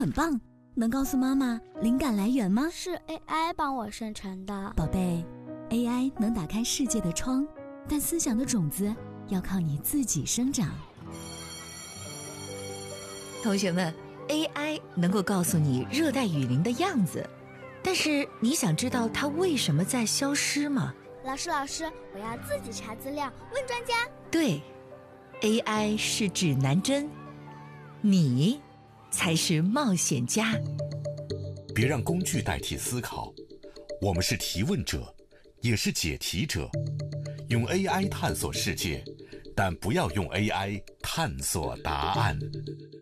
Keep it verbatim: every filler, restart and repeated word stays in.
很棒，能告诉妈妈灵感来源吗？ 是 A I 帮我生成的。 宝贝， A I 能打开世界的窗，但思想的种子要靠你自己生长。 同学们， A I 能够告诉你热带雨林的样子，但是你想知道它为什么在消失吗？ 老师老师，我要自己查资料，问专家。 对， A I 是指南针，你才是冒险家。 别让工具代替思考，我们是提问者，也是解题者。用 A I 探索世界，但不要用 A I 探索答案。